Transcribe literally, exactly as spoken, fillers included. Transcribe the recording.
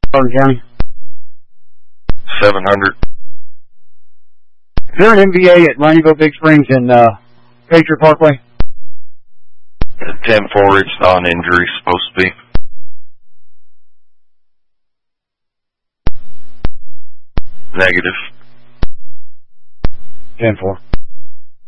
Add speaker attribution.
Speaker 1: Hardin County.
Speaker 2: seven hundred.
Speaker 1: Is there an M V A at Laneyville, Big Springs, and uh, Patriot Parkway?
Speaker 2: ten four, it's non-injury, supposed to be. Negative.
Speaker 1: ten four.